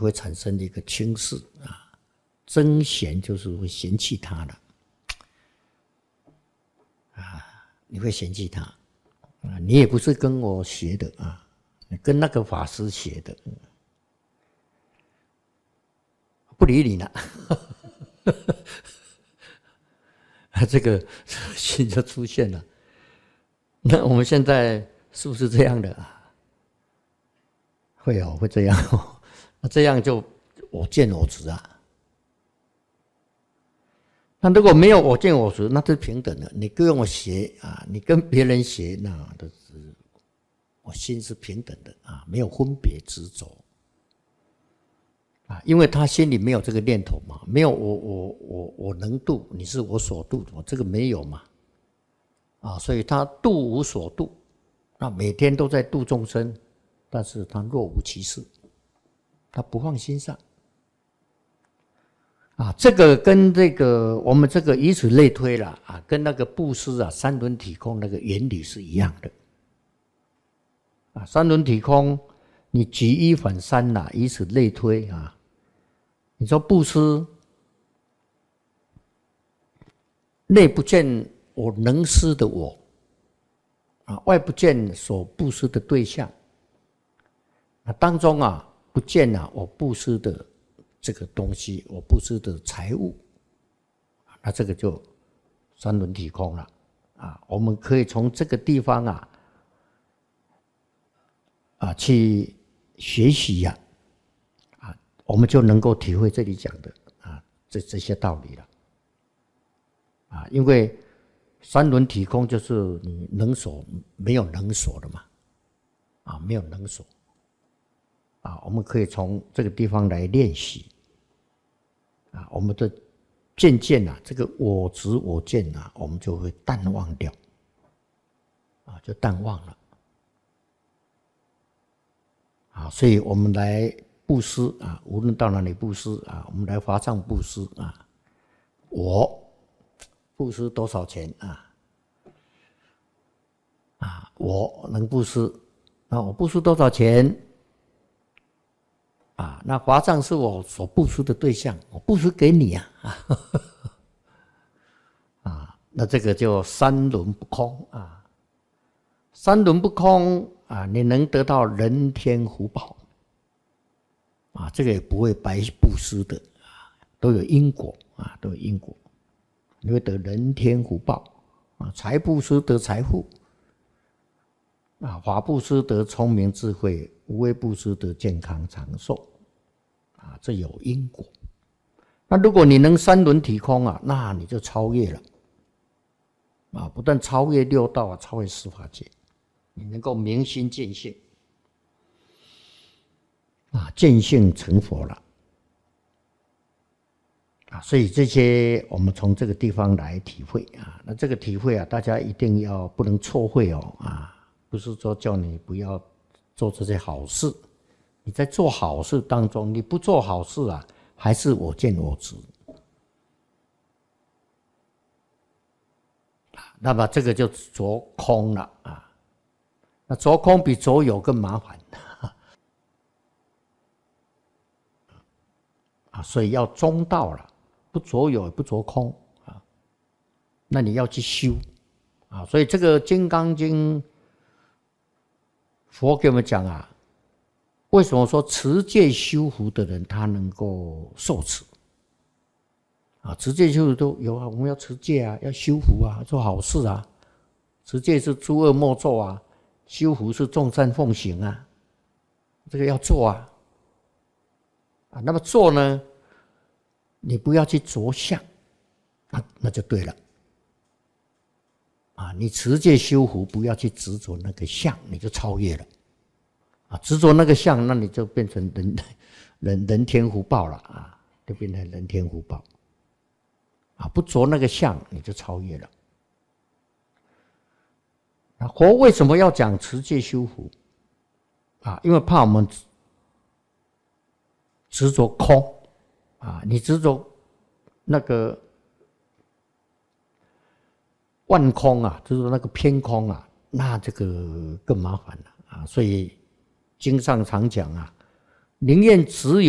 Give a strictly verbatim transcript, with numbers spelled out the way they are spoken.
会产生一个轻视啊，憎嫌就是会嫌弃他了啊，你会嫌弃他啊，你也不是跟我学的啊，你跟那个法师学的，不理你了，这个心就出现了。那我们现在是不是这样的啊？会哦，会这样哦。那这样就我见我执啊。那如果没有我见我执，那是平等的。你跟我学啊，你跟别人学，那都是我心是平等的啊，没有分别执着啊，因为他心里没有这个念头嘛，没有我我我我能度，你是我所度的，这个没有嘛啊，所以他度无所度，那每天都在度众生，但是他若无其事。他不放心上啊，这个跟这个我们这个以此类推了啊，跟那个布施啊三轮体空那个原理是一样的啊。三轮体空，你举一反三啦，以此类推啊。你说布施，内不见我能施的我啊，外不见所布施的对象，那当中啊。不见啊，我布施的这个东西，我布施的财物，那这个就三轮体空了啊。我们可以从这个地方啊啊去学习呀 啊, 啊，我们就能够体会这里讲的啊这这些道理了啊。因为三轮体空就是你能所没有能所的嘛啊，没有能所。啊，我们可以从这个地方来练习啊，我们的渐渐啊，这个我执我见啊，我们就会淡忘掉啊，就淡忘了啊，所以我们来布施啊，无论到哪里布施啊，我们来华藏布施啊，我布施多少钱啊？啊，我能布施，那我布施多少钱？啊，那华藏是我所布施的对象，我布施给你啊，啊，那这个就三轮不空啊，三轮不空啊，你能得到人天福报啊，这个也不会白布施的啊，都有因果啊，都有因果，你会得人天福报啊，财布施得财富啊，法布施得聪明智慧，无为布施得健康长寿。啊，这有因果。那如果你能三轮体空啊，那你就超越了啊！不但超越六道啊，超越十法界，你能够明心见性啊，见性成佛了啊！所以这些我们从这个地方来体会啊，那这个体会啊，大家一定要不能错会哦啊！不是说叫你不要做这些好事。你在做好事当中，你不做好事啊，还是我见我执。那么这个就着空了啊。那着空比着有更麻烦啊，所以要中道了，不着有也不着空啊。那你要去修啊，所以这个《金刚经》佛给我们讲啊。为什么说持戒修福的人他能够受持啊？持戒修福都有啊，我们要持戒啊，要修福啊，做好事啊。持戒是诸恶莫作啊，修福是众善奉行啊，这个要做啊。啊，那么做呢，你不要去着相，啊，那就对了。啊，你持戒修福，不要去执着那个相，你就超越了。啊，执着那个相，那你就变成人人人天福报了啊，就变成人天福报。啊，不着那个相，你就超越了。那佛为什么要讲持戒修福？啊，因为怕我们执着空啊，你执着那个万空啊，就是那个偏空啊，那这个更麻烦了啊，所以。经上常讲啊，宁愿只有